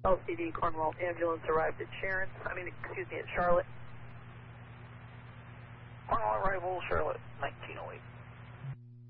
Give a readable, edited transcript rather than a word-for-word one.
LCD Cornwall ambulance arrived at at Charlotte. Cornwall arrival, Charlotte, 1908.